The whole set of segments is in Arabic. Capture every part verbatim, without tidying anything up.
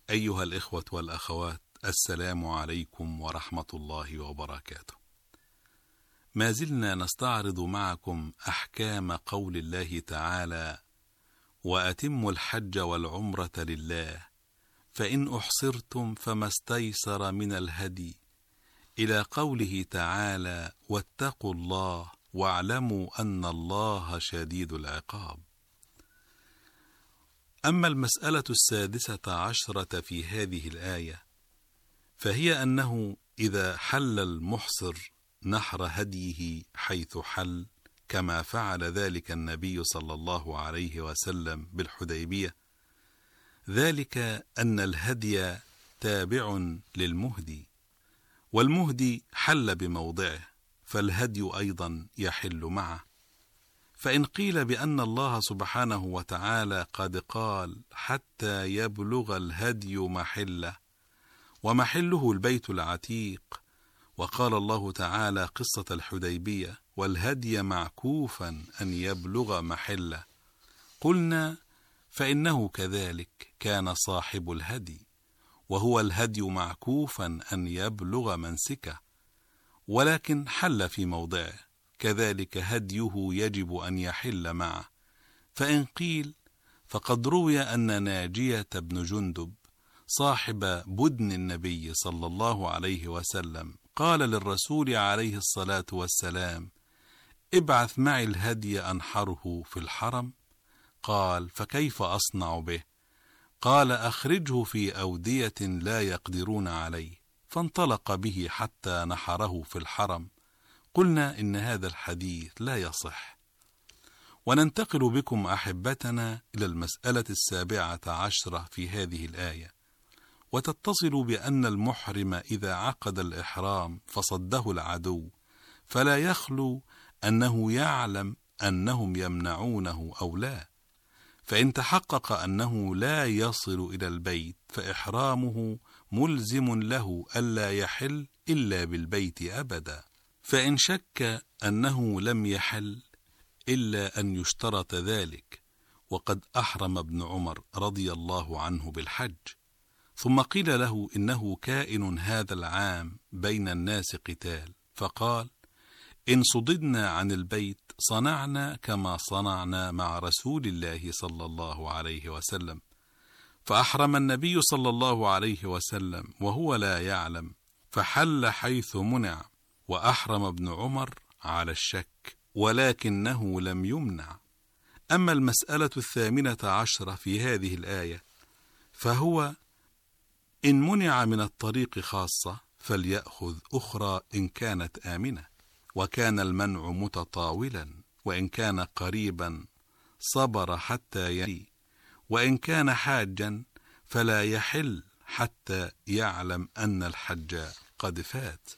أيها الإخوة والأخوات، السلام عليكم ورحمة الله وبركاته. ما زلنا نستعرض معكم أحكام قول الله تعالى: وأتموا الحج والعمرة لله فإن أحصرتم فما استيسر من الهدي، إلى قوله تعالى: واتقوا الله واعلموا أن الله شديد العقاب. أما المسألة السادسة عشرة في هذه الآية فهي أنه إذا حل المحصر نحر هديه حيث حل، كما فعل ذلك النبي صلى الله عليه وسلم بالحديبية، ذلك أن الهدي تابع للمهدي، والمهدي حل بموضعه، فالهدي أيضا يحل معه. فإن قيل بأن الله سبحانه وتعالى قد قال: حتى يبلغ الهدي محله، ومحله البيت العتيق، وقال الله تعالى قصة الحديبية: والهدي معكوفا أن يبلغ محله، قلنا فإنه كذلك كان صاحب الهدي، وهو الهدي معكوفا أن يبلغ منسكه، ولكن حل في موضعه، كذلك هديه يجب أن يحل معه. فإن قيل فقد روي أن ناجية بن جندب صاحب بدن النبي صلى الله عليه وسلم قال للرسول عليه الصلاة والسلام: ابعث معي الهدي أنحره في الحرم. قال: فكيف أصنع به؟ قال: أخرجه في أودية لا يقدرون عليه. فانطلق به حتى نحره في الحرم. قلنا إن هذا الحديث لا يصح. وننتقل بكم أحبتنا إلى المسألة السابعة عشرة في هذه الآية، وتتصل بأن المحرم إذا عقد الإحرام فصده العدو فلا يخلو أنه يعلم أنهم يمنعونه أو لا، فإن تحقق أنه لا يصل إلى البيت فإحرامه ملزم له ألا يحل إلا بالبيت أبدا. فإن شك أنه لم يحل إلا أن يشترط ذلك، وقد أحرم ابن عمر رضي الله عنه بالحج، ثم قيل له إنه كائن هذا العام بين الناس قتال، فقال: إن صددنا عن البيت صنعنا كما صنعنا مع رسول الله صلى الله عليه وسلم. فأحرم النبي صلى الله عليه وسلم وهو لا يعلم، فحل حيث منع، وأحرم ابن عمر على الشك، ولكنه لم يمنع. أما المسألة الثامنة عشرة في هذه الآية فهو: إن منع من الطريق خاصة فليأخذ أخرى إن كانت آمنة، وكان المنع متطاولا، وإن كان قريبا صبر حتى يلي، وإن كان حاجا فلا يحل حتى يعلم أن الحج قد فات.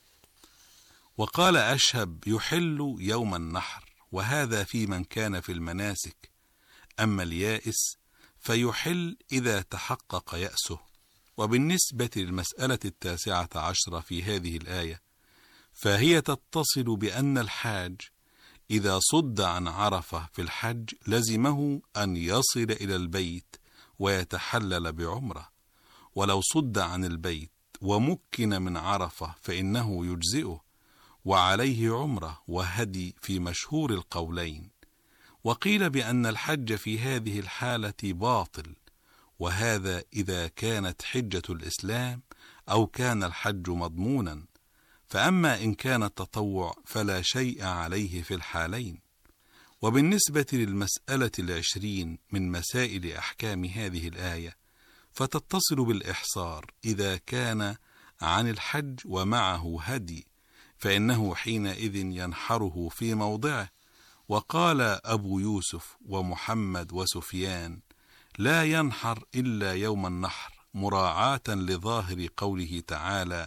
وقال أشهب: يحل يوم النحر، وهذا في من كان في المناسك. أما اليائس فيحل إذا تحقق يأسه. وبالنسبة للمسألة التاسعة عشرة في هذه الآية فهي تتصل بأن الحاج إذا صد عن عرفة في الحج لزمه أن يصل إلى البيت ويتحلل بعمرة، ولو صد عن البيت ومكن من عرفة فإنه يجزئه، وعليه عمرة وهدي في مشهور القولين. وقيل بأن الحج في هذه الحالة باطل، وهذا إذا كانت حجة الإسلام أو كان الحج مضمونا، فأما إن كان التطوع فلا شيء عليه في الحالين. وبالنسبة للمسألة العشرين من مسائل أحكام هذه الآية فتتصل بالإحصار إذا كان عن الحج ومعه هدي، فإنه حينئذ ينحره في موضعه. وقال أبو يوسف ومحمد وسفيان: لا ينحر إلا يوم النحر، مراعاة لظاهر قوله تعالى: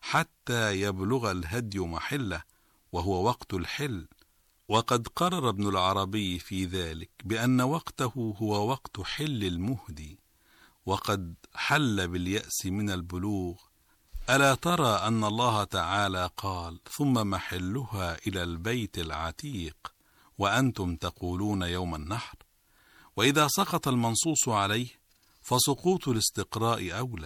حتى يبلغ الهدي محله، وهو وقت الحل. وقد قرر ابن العربي في ذلك بأن وقته هو وقت حل المهدي، وقد حل باليأس من البلوغ. ألا ترى أن الله تعالى قال: ثم محلها إلى البيت العتيق، وأنتم تقولون يوم النحر. وإذا سقط المنصوص عليه فسقوط الاستقراء أولى،